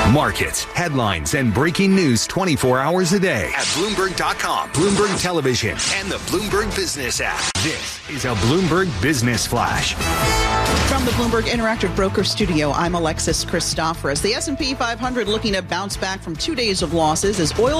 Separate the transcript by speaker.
Speaker 1: Markets, headlines, and breaking news 24 hours a day at Bloomberg.com, Bloomberg Television, and the Bloomberg Business app. This is a Bloomberg Business Flash.
Speaker 2: From the Bloomberg Interactive Broker Studio, I'm Alexis Christoforous. The S&P 500 looking to bounce back from 2 days of losses as oil